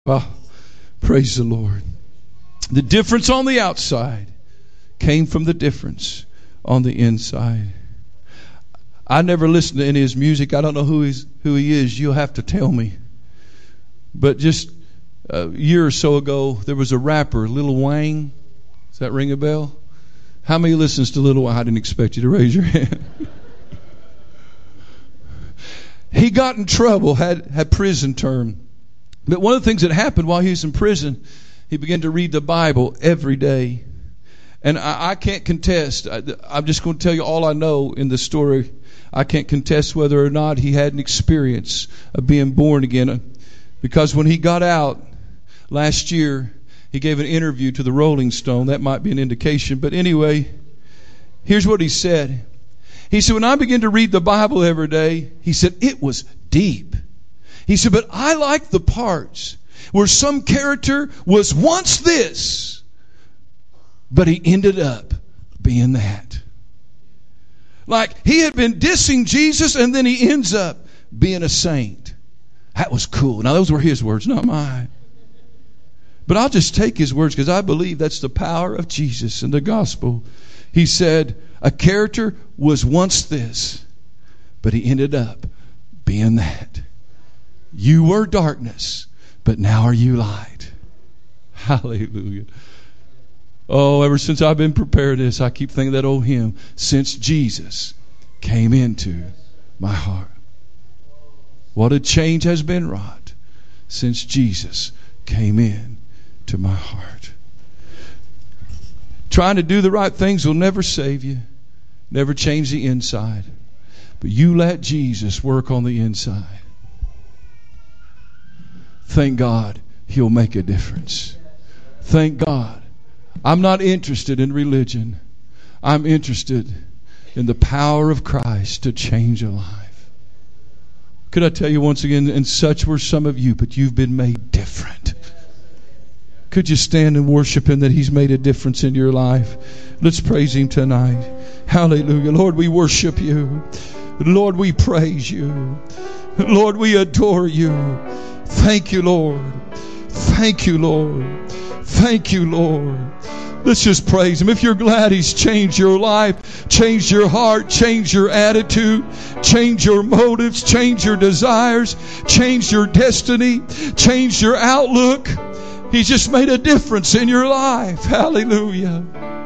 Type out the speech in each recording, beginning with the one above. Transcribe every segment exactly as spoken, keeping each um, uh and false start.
Well, praise the Lord. The difference on the outside came from the difference on the inside. I never listened to any of his music. I don't know who he's who he is. You'll have to tell me. But just a year or so ago, there was a rapper, Lil Wayne. Does that ring a bell? How many listens to Lil Wayne? I didn't expect you to raise your hand. He got in trouble, had had prison term. But one of the things that happened while he was in prison, he began to read the Bible every day. And I, I can't contest. I, I'm just going to tell you all I know in the story. I can't contest whether or not he had an experience of being born again. Because when he got out last year, he gave an interview to the Rolling Stone. That might be an indication. But anyway, here's what he said. He said, when I began to read the Bible every day, he said, it was deep. He said, but I like the parts where some character was once this, but he ended up being that. Like he had been dissing Jesus and then he ends up being a saint. That was cool. Now those were his words, not mine. But I'll just take his words because I believe that's the power of Jesus and the gospel. He said, a character was once this, but he ended up being that. You were darkness, but now are you light. Hallelujah. Oh, ever since I've been prepared this, I keep thinking that old hymn, since Jesus came into my heart. What a change has been wrought since Jesus came in to my heart. Trying to do the right things will never save you, never change the inside. But you let Jesus work on the inside. Thank God He'll make a difference. Thank God. I'm not interested in religion. I'm interested in the power of Christ to change a life. Could I tell you once again, and such were some of you, but you've been made different. Could you stand and worship Him that He's made a difference in your life? Let's praise Him tonight. Hallelujah. Lord, we worship You. Lord, we praise You. Lord, we adore You. Thank You, Lord. Thank You, Lord. Thank You, Lord. Let's just praise Him. If you're glad He's changed your life, changed your heart, changed your attitude, changed your motives, changed your desires, changed your destiny, changed your outlook, He's just made a difference in your life. Hallelujah.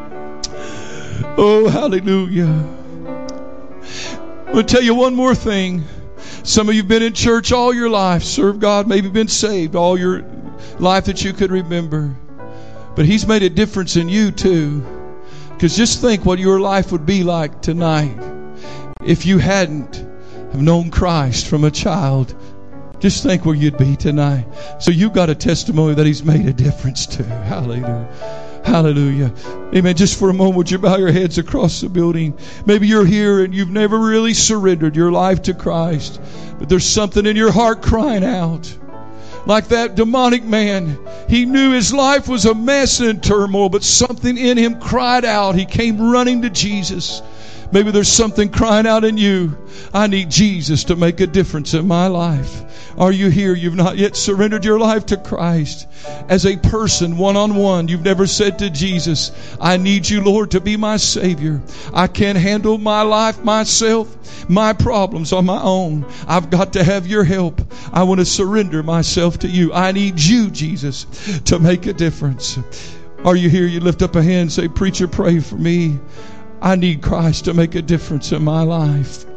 Oh, hallelujah. I'm going to tell you one more thing. Some of you have been in church all your life, served God, maybe been saved all your life that you could remember. But He's made a difference in you too. Because just think what your life would be like tonight if you hadn't have known Christ from a child. Just think where you'd be tonight. So you've got a testimony that He's made a difference too. Hallelujah. Hallelujah. Amen. Just for a moment, would you bow your heads across the building? Maybe you're here and you've never really surrendered your life to Christ. But there's something in your heart crying out. Like that demonic man. He knew his life was a mess and in turmoil, but something in him cried out. He came running to Jesus. Maybe there's something crying out in you. I need Jesus to make a difference in my life. Are you here? You've not yet surrendered your life to Christ. As a person, one-on-one, you've never said to Jesus, I need You, Lord, to be my Savior. I can't handle my life myself, my problems on my own. I've got to have Your help. I want to surrender myself to You. I need You, Jesus, to make a difference. Are you here? You lift up a hand and say, Preacher, pray for me. I need Christ to make a difference in my life.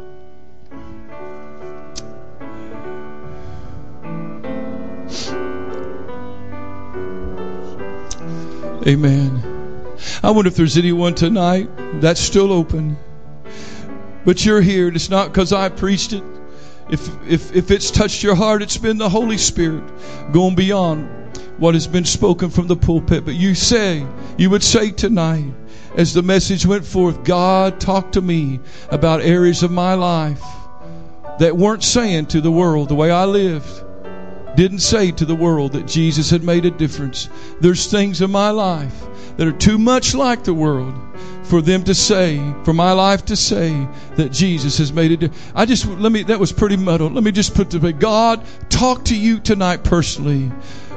Amen. I wonder if there's anyone tonight that's still open. But you're here and it's not because I preached it. If, if, if it's touched your heart, it's been the Holy Spirit going beyond what has been spoken from the pulpit. But you say, you would say tonight, as the message went forth, God talked to me about areas of my life that weren't saying to the world the way I lived. Didn't say to the world that Jesus had made a difference. There's things in my life that are too much like the world for them to say, for my life to say that Jesus has made a difference. I just, let me, that was pretty muddled. Let me just put the way, God, talk to you tonight personally